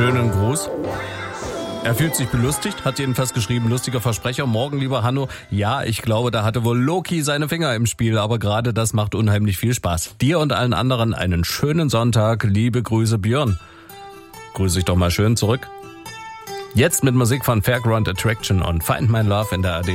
schönen Gruß. Er fühlt sich belustigt, hat jedenfalls geschrieben, lustiger Versprecher. Morgen, lieber Hanno. Ja, ich glaube, da hatte wohl Loki seine Finger im Spiel, aber gerade das macht unheimlich viel Spaß. Dir und allen anderen einen schönen Sonntag. Liebe Grüße, Björn. Grüße ich doch mal schön zurück. Jetzt mit Musik von Fairground Attraction und Find My Love in der ARD